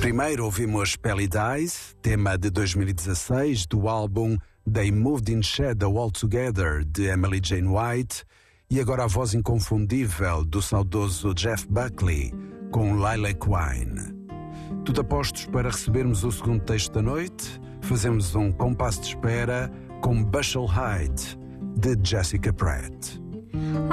Primeiro ouvimos Pelly Dies, tema de 2016 do álbum They Moved in Shadow All Together, de Emily Jane White, e agora a voz inconfundível do saudoso Jeff Buckley, com Lilac Wine. Tudo a postos para recebermos o segundo texto da noite? Fazemos um compasso de espera com Bushel Hyde, de Jessica Pratt.